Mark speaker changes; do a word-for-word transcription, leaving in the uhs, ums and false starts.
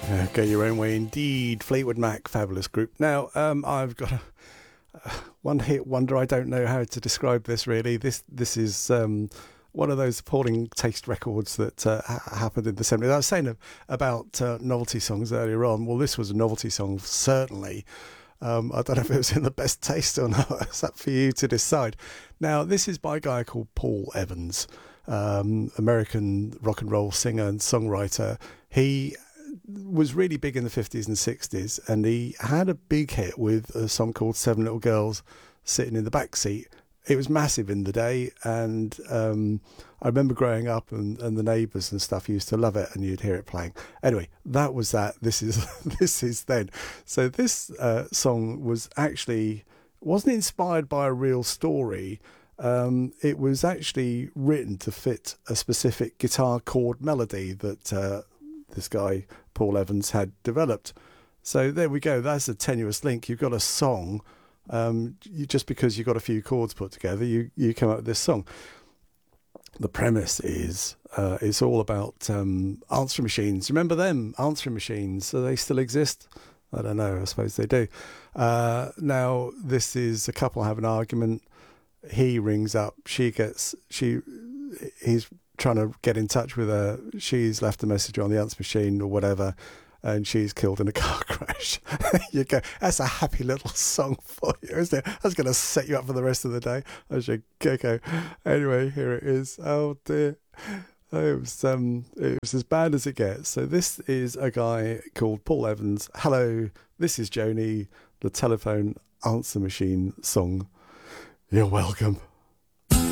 Speaker 1: Uh, go your own way indeed. Fleetwood Mac, fabulous group. Now, um, I've got a, uh, one hit wonder. I don't know how to describe this really. This this is um, one of those appalling taste records that uh, ha- happened in the seventies. I was saying about uh, novelty songs earlier on. Well, this was a novelty song, certainly. Um, I don't know if it was in the best taste or not. It's up for you to decide. Now, this is by a guy called Paul Evans, um, American rock and roll singer and songwriter. He was really big in the fifties and sixties, and he had a big hit with a song called Seven Little Girls Sitting in the Back Seat. It was massive in the day, and um, I remember growing up and, and the neighbours and stuff used to love it, and you'd hear it playing. Anyway, that was that. This is this is then. So this uh, song was actually, wasn't inspired by a real story. Um, it was actually written to fit a specific guitar chord melody that uh, this guy, Paul Evans, had developed. So there we go. That's a tenuous link. You've got a song. Um, you, just because you've got a few chords put together, you, you come up with this song. The premise is uh, it's all about um, answering machines. Remember them, answering machines? Do they still exist? I don't know. I suppose they do. Uh, now, this is a couple have an argument. He rings up. She gets... she. He's trying to get in touch with her. She's left a message on the answer machine or whatever, and she's killed in a car crash. You go. That's a happy little song for you, isn't it? That's going to set you up for the rest of the day. I should go. go. Anyway, here it is. Oh dear. It was um, it was as bad as it gets. So this is a guy called Paul Evans. Hello, this is Joni, the telephone answer machine song. You're welcome.